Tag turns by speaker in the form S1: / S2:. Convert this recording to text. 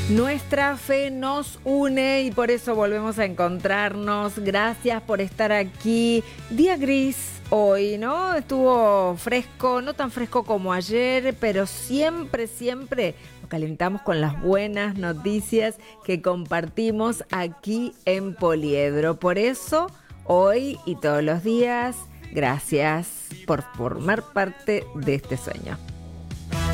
S1: Nuestra fe nos une y por eso volvemos a encontrarnos. Gracias por estar aquí. Día gris hoy, ¿no? Estuvo fresco, no tan fresco como ayer, pero siempre nos calentamos con las buenas noticias que compartimos aquí en Poliedro. Por eso, hoy y todos los días, gracias por formar parte de este sueño.